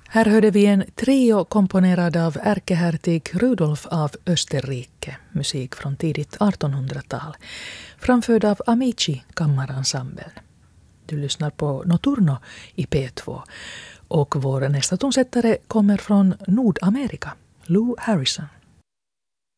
Här hörde vi en trio komponerad av ärkehertig Rudolf av Österrike, musik från tidigt 1800-tal, framförd av Amici kammarensemblen. Du lyssnar på Notturno i P2 och vår nästa tonsättare kommer från Nordamerika, Lou Harrison.